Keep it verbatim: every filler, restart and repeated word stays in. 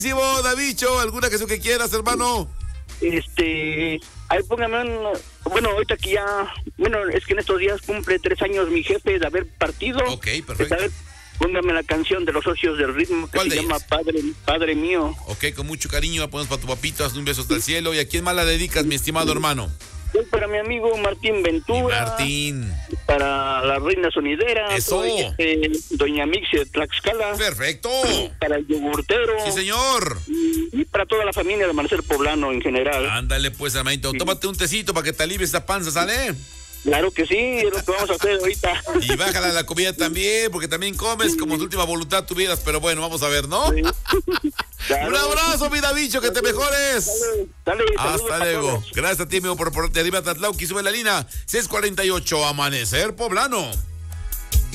Davicho, ¿alguna canción que quieras, hermano? Este, ahí póngame un, bueno, ahorita que ya, bueno, es que en estos días cumple tres años mi jefe de haber partido. Ok, perfecto. Ver, póngame la canción de los socios del ritmo que se llama Padre, Padre Mío. Ok, con mucho cariño la ponemos para tu papito, hazle un beso hasta el cielo. ¿Y a quién más la dedicas, mi estimado hermano? Para mi amigo Martín Ventura. Y Martín. Para la Reina Sonidera. Eso. Este, Doña Mixi de Tlaxcala. Perfecto. Para el yogurtero. Sí, señor. Y, y para toda la familia de Marcel Poblano en general. Ándale, pues, hermanito. Sí. Tómate un tecito para que te alivies esa panza, ¿sale? Claro que sí, es lo que vamos a hacer ahorita. Y bájala la comida también, porque también comes como tu última voluntad tuvieras, pero bueno, vamos a ver, ¿no? Sí. Claro. Un abrazo, mi Davicho, que te mejores. Dale, dale, hasta luego. Gracias a ti, amigo, por ponerte arriba, Tatlauqui, sube la línea seis cuarenta y ocho, Amanecer Poblano.